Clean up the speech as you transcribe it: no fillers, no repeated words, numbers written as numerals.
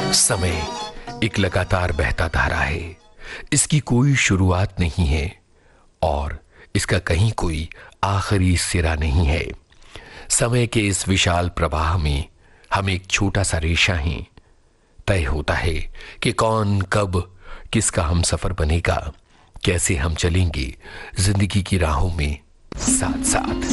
समय एक लगातार बहता धारा है। इसकी कोई शुरुआत नहीं है और इसका कहीं कोई आखिरी सिरा नहीं है। समय के इस विशाल प्रवाह में हम एक छोटा सा रेशा हैं। तय होता है कि कौन कब किसका हम सफर बनेगा, कैसे हम चलेंगे जिंदगी की राहों में साथ साथ।